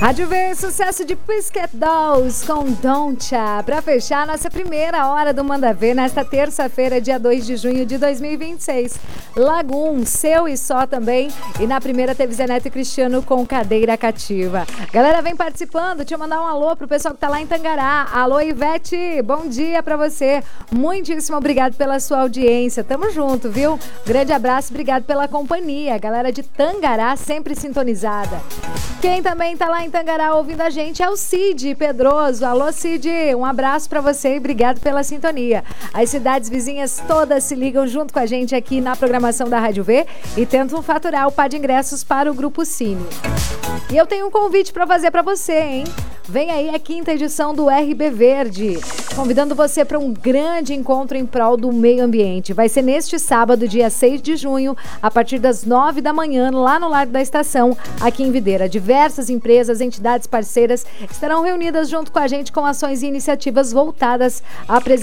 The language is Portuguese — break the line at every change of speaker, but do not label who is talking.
Rádio V, sucesso de Pussycat Dolls com Don'tcha, para fechar nossa primeira hora do Manda Ver nesta terça-feira, dia 2 de junho de 2026. Lagoon, Seu e Só também. E na primeira teve Zé Neto e Cristiano com Cadeira Cativa. Galera, vem participando. Deixa eu mandar um alô pro pessoal que tá lá em Tangará. Alô, Ivete, bom dia pra você. Muitíssimo obrigado pela sua audiência. Tamo junto, viu? Grande abraço, obrigado pela companhia. Galera de Tangará sempre sintonizada. Quem também tá lá em Tangará ouvindo a gente é o Cid Pedroso. Alô, Cid, um abraço pra você e obrigado pela sintonia. As cidades vizinhas todas se ligam junto com a gente aqui na programação da Rádio V e tentam faturar o par de ingressos para o Grupo Cine. E eu tenho um convite para fazer para você, hein? Vem aí a 5ª edição do RB Verde, convidando você para um grande encontro em prol do meio ambiente. Vai ser neste sábado, dia 6 de junho, a partir das 9 da manhã, lá no Largo da Estação, aqui em Videira. Diversas empresas, entidades parceiras estarão reunidas junto com a gente com ações e iniciativas voltadas à preservação